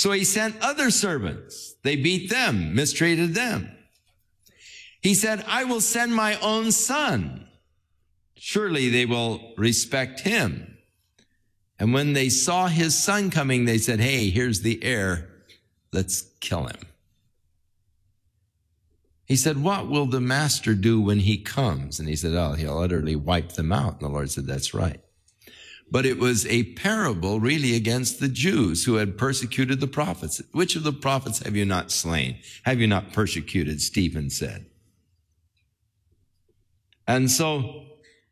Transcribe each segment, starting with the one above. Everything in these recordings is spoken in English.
So he sent other servants. They beat them, mistreated them. He said, I will send my own son. Surely they will respect him. And when they saw his son coming, they said, hey, here's the heir. Let's kill him. He said, what will the master do when he comes? And he said, oh, he'll utterly wipe them out. And the Lord said, that's right. But it was a parable really against the Jews who had persecuted the prophets. Which of the prophets have you not slain? Have you not persecuted? Stephen said. And so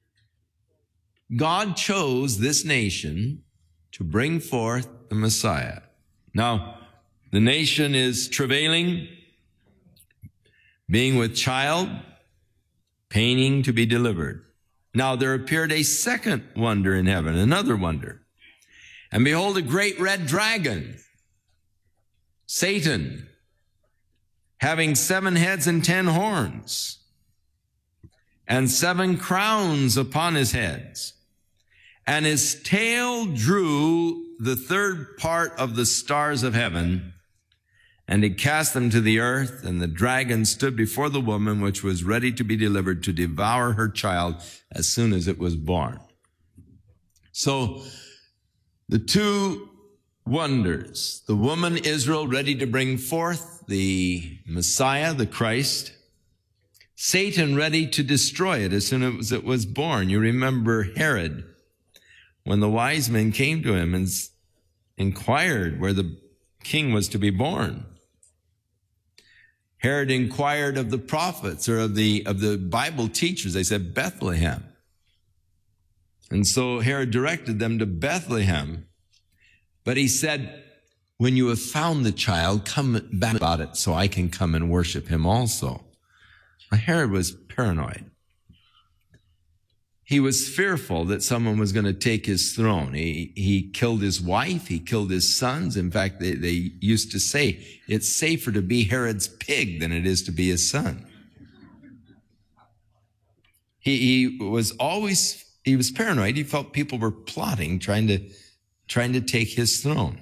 God chose this nation to bring forth the Messiah. Now, the nation is travailing, being with child, paining to be delivered. Now there appeared a second wonder in heaven, another wonder. And behold, a great red dragon, Satan, having 7 heads and 10 horns, and 7 crowns upon his heads. And his tail drew the third part of the stars of heaven, and he cast them to the earth, and the dragon stood before the woman which was ready to be delivered to devour her child as soon as it was born. So the 2 wonders, the woman Israel ready to bring forth the Messiah, the Christ, Satan ready to destroy it as soon as it was born. You remember Herod, when the wise men came to him and inquired where the king was to be born. Herod inquired of the prophets or of the Bible teachers. They said Bethlehem. And so Herod directed them to Bethlehem. But he said, when you have found the child, come back about it so I can come and worship him also. Now, Herod was paranoid. He was fearful that someone was going to take his throne. He killed his wife. He killed his sons. In fact, they used to say it's safer to be Herod's pig than it is to be his son. He was paranoid. He felt people were plotting, trying to take his throne.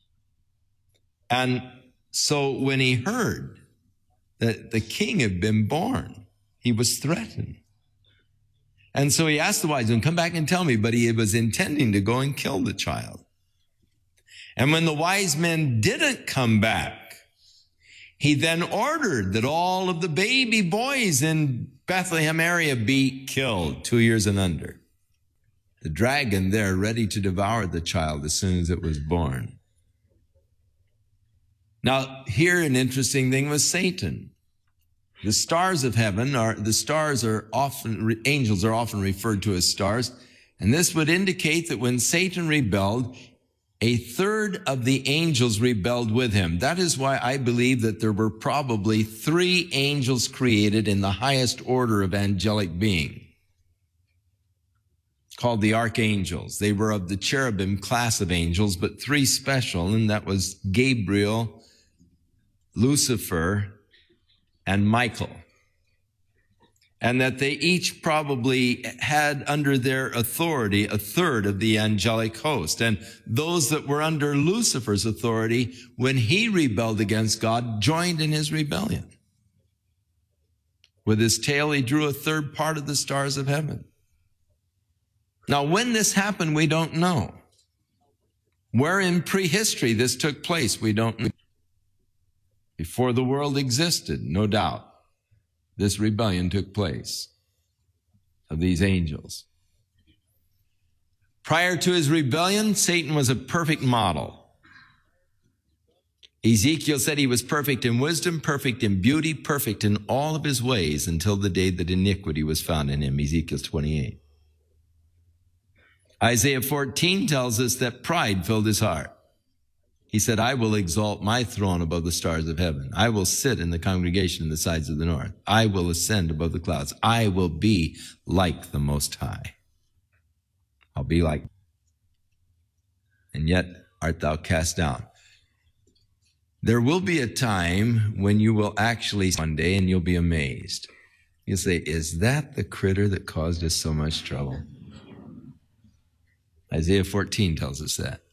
And so when he heard that the king had been born, he was threatened. And so he asked the wise men, come back and tell me, but he was intending to go and kill the child. And when the wise men didn't come back, he then ordered that all of the baby boys in Bethlehem area be killed, 2 years and under. The dragon there ready to devour the child as soon as it was born. Now, here an interesting thing was Satan. The stars of heaven angels are often referred to as stars. And this would indicate that when Satan rebelled, a third of the angels rebelled with him. That is why I believe that there were probably 3 angels created in the highest order of angelic being, called the archangels. They were of the cherubim class of angels, but 3 special, and that was Gabriel, Lucifer, and Michael. And that they each probably had under their authority a third of the angelic host. And those that were under Lucifer's authority, when he rebelled against God, joined in his rebellion. With his tail, he drew a third part of the stars of heaven. Now, when this happened, we don't know. Where in prehistory this took place, we don't know. Before the world existed, no doubt, this rebellion took place of these angels. Prior to his rebellion, Satan was a perfect model. Ezekiel said he was perfect in wisdom, perfect in beauty, perfect in all of his ways until the day that iniquity was found in him, Ezekiel 28. Isaiah 14 tells us that pride filled his heart. He said, I will exalt my throne above the stars of heaven. I will sit in the congregation in the sides of the north. I will ascend above the clouds. I will be like the Most High. I'll be like, and yet art thou cast down. There will be a time when you will actually one day and you'll be amazed. You'll say, is that the critter that caused us so much trouble? Isaiah 14 tells us that.